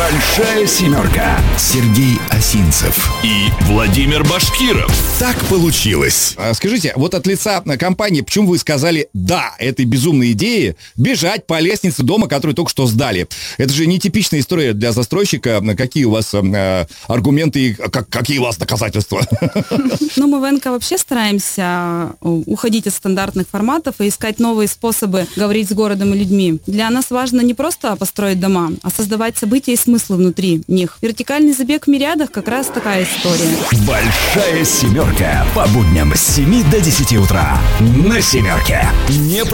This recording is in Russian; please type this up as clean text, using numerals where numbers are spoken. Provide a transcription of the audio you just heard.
Большая семерка. Сергей Осинцев и Владимир Башкиров. Так получилось. Скажите, вот от лица компании, почему вы сказали «да» этой безумной идее бежать по лестнице дома, который только что сдали? Это же нетипичная история для застройщика. Какие у вас аргументы и какие у вас доказательства? Ну, мы в НК вообще стараемся уходить от стандартных форматов и искать новые способы говорить с городом и людьми. Для нас важно не просто построить дома, а создавать события и смыслы внутри них. Вертикальный забег в Мириадах как раз такая история. Большая семерка. По будням с 7 до 10 утра. На семерке. Не